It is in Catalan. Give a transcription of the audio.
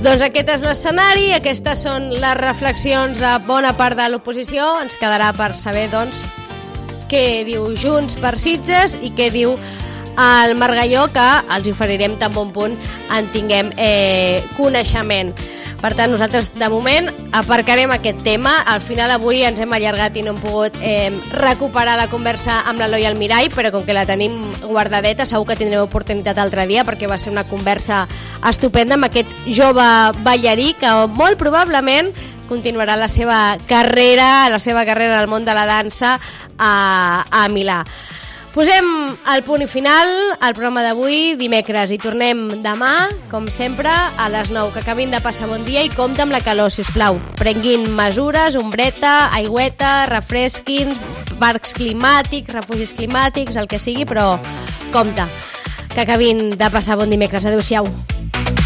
Doncs aquest és l'escenari, aquestes són les reflexions de bona part de l'oposició. Ens quedarà per saber, doncs, què diu Junts per Sitges i què diu el Margalló, que els oferirem tan bon punt en tinguem coneixement. Per tant, nosaltres, de moment, aparcarem aquest tema. Al final, avui ens hem allargat i no hem pogut recuperar la conversa amb l'Eloi Almirall, però com que la tenim guardadeta, segur que tindrem oportunitat altre dia, perquè va ser una conversa estupenda amb aquest jove ballarí que molt probablement continuarà la seva carrera al món de la dansa a Milà. Posem el punt i final al programa d'avui, dimecres, i tornem demà, com sempre, a les 9. Que acabin de passar bon dia i compte amb la calor, si us plau. Prenguin mesures, ombreta, aigüeta, refresquin, parcs climàtics, refugis climàtics, el que sigui, però compte. Que acabin de passar bon dimecres. Adéu-siau.